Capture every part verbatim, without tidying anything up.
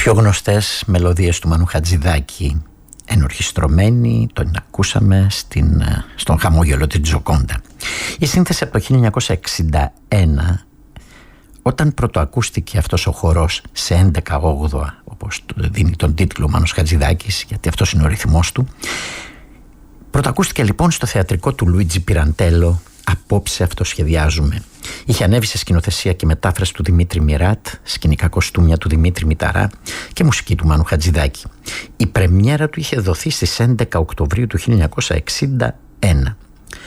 πιο γνωστές μελωδίες του Μανού Χατζηδάκη, ενορχιστρωμένη, τον ακούσαμε στην, στον χαμόγελο της Τζοκόντα. Η σύνθεση από το χίλια εννιακόσια εξήντα ένα, όταν πρωτοακούστηκε αυτός ο χορός σε έντεκα όγδοα, όπως δίνει τον τίτλο ο Μάνος Χατζηδάκης, γιατί αυτός είναι ο ρυθμός του, πρωτοακούστηκε λοιπόν στο θεατρικό του Λουίτζι Πιραντέλο, «Απόψε αυτό σχεδιάζουμε». Είχε ανέβει σε σκηνοθεσία και μετάφραση του Δημήτρη Μιράτ, σκηνικά κοστούμια του Δημήτρη Μηταρά και μουσική του Μάνου Χατζηδάκη. Η πρεμιέρα του είχε δοθεί στις έντεκα Οκτωβρίου του χίλια εννιακόσια εξήντα ένα.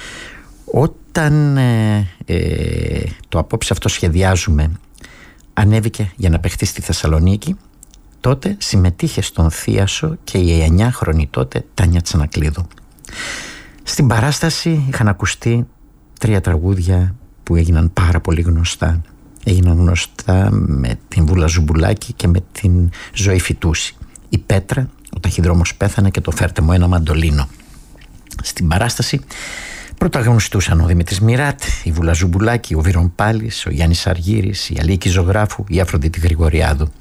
Όταν ε, ε, το «Απόψε αυτό σχεδιάζουμε» ανέβηκε για να παιχτεί στη Θεσσαλονίκη, τότε συμμετείχε στον θίασο και η εννιάχρονη τότε Τάνια Τσανακλείδου. Στην παράσταση είχαν ακουστεί τρία τραγούδια που έγιναν πάρα πολύ γνωστά. Έγιναν γνωστά με την Βούλα Ζουμπουλάκη και με την Ζωή Φιτούση. Η Πέτρα, ο ταχυδρόμος πέθανε και το «Φέρτε μου ένα μαντολίνο». Στην παράσταση πρωταγωνιστούσαν ο Δημήτρης Μιράτ, η Βούλα Ζουμπουλάκη, ο Βύρον Πάλης, ο Γιάννης Αργύρης, η Αλίκη Ζωγράφου, η Αφροδίτη Γρηγοριάδου.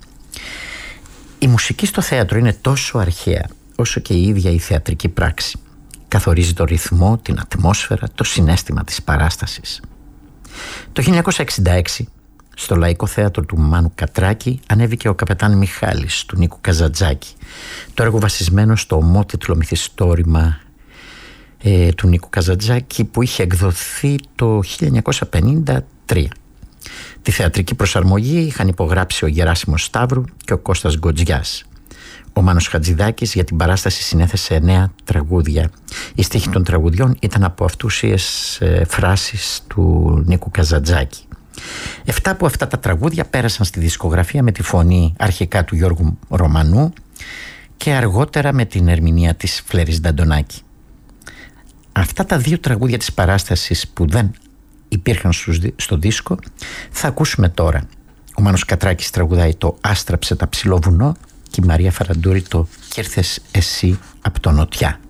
Η μουσική στο θέατρο είναι τόσο αρχαία όσο και η ίδια η θεατρική πράξη. Καθορίζει το ρυθμό, την ατμόσφαιρα, το συναίσθημα της παράστασης. Το χίλια εννιακόσια εξήντα έξι, στο Λαϊκό Θέατρο του Μάνου Κατράκη, ανέβηκε ο Καπετάν Μιχάλης του Νίκου Καζαντζάκη. Το έργο βασισμένο στο ομότιτλο μυθιστόρημα ε, του Νίκου Καζαντζάκη, που είχε εκδοθεί το χίλια εννιακόσια πενήντα τρία. Τη θεατρική προσαρμογή είχαν υπογράψει ο Γεράσιμος Σταύρου και ο Κώστας Γκοτζιάς. Ο Μάνος Χατζηδάκης για την παράσταση συνέθεσε εννέα τραγούδια. Οι στίχοι των τραγουδιών ήταν από αυτούσιες ε, φράσεις του Νίκου Καζαντζάκη. Εφτά από αυτά τα τραγούδια πέρασαν στη δισκογραφία με τη φωνή αρχικά του Γιώργου Ρωμανού και αργότερα με την ερμηνεία της Φλέρης Νταντονάκη. Αυτά τα δύο τραγούδια της παράστασης που δεν υπήρχαν στο δίσκο θα ακούσουμε τώρα. Ο Μάνος Κατράκης τραγουδάει το «Άστραψε τα ψηλό βουνό» και η Μαρία Φαραντούρη το «Κι ήρθες εσύ από το νοτιά».